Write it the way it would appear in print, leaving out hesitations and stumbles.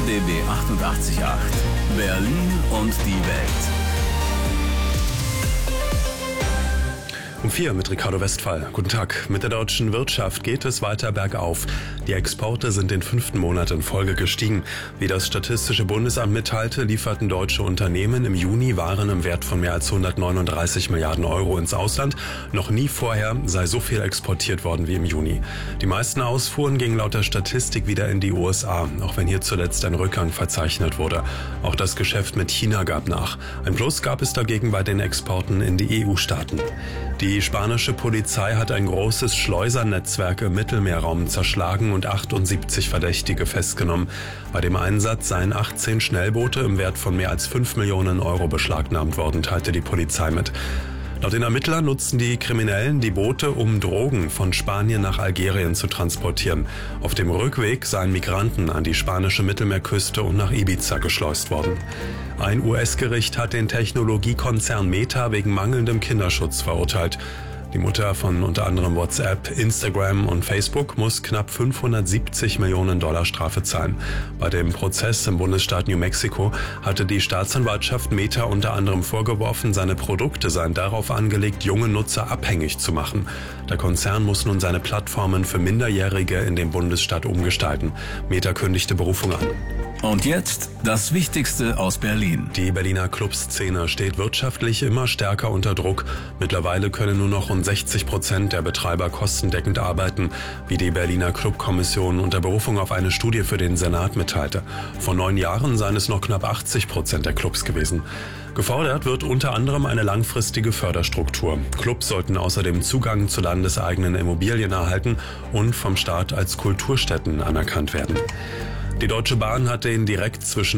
RBB 88.8 Berlin und die Welt. Um 4 mit Ricardo Westphal. Guten Tag. Mit der deutschen Wirtschaft geht es weiter bergauf. Die Exporte sind den 5. Monat in Folge gestiegen. Wie das Statistische Bundesamt mitteilte, lieferten deutsche Unternehmen im Juni Waren im Wert von mehr als 139 Milliarden Euro ins Ausland. Noch nie vorher sei so viel exportiert worden wie im Juni. Die meisten Ausfuhren gingen laut der Statistik wieder in die USA, auch wenn hier zuletzt ein Rückgang verzeichnet wurde. Auch das Geschäft mit China gab nach. Ein Plus gab es dagegen bei den Exporten in die EU-Staaten. Die spanische Polizei hat ein großes Schleusernetzwerk im Mittelmeerraum zerschlagen und 78 Verdächtige festgenommen. Bei dem Einsatz seien 18 Schnellboote im Wert von mehr als 5 Millionen Euro beschlagnahmt worden, teilte die Polizei mit. Laut den Ermittlern nutzten die Kriminellen die Boote, um Drogen von Spanien nach Algerien zu transportieren. Auf dem Rückweg seien Migranten an die spanische Mittelmeerküste und nach Ibiza geschleust worden. Ein US-Gericht hat den Technologiekonzern Meta wegen mangelndem Kinderschutz verurteilt. Die Mutter von unter anderem WhatsApp, Instagram und Facebook muss knapp 570 Millionen Dollar Strafe zahlen. Bei dem Prozess im Bundesstaat New Mexico hatte die Staatsanwaltschaft Meta unter anderem vorgeworfen, seine Produkte seien darauf angelegt, junge Nutzer abhängig zu machen. Der Konzern muss nun seine Plattformen für Minderjährige in dem Bundesstaat umgestalten. Meta kündigte Berufung an. Und jetzt das Wichtigste aus Berlin. Die Berliner Clubszene steht wirtschaftlich immer stärker unter Druck. Mittlerweile können nur noch rund 60% der Betreiber kostendeckend arbeiten, wie die Berliner Clubkommission unter Berufung auf eine Studie für den Senat mitteilte. Vor 9 Jahren seien es noch knapp 80% der Clubs gewesen. Gefordert wird unter anderem eine langfristige Förderstruktur. Clubs sollten außerdem Zugang zu landeseigenen Immobilien erhalten und vom Staat als Kulturstätten anerkannt werden. Die Deutsche Bahn hat den direkt zwischen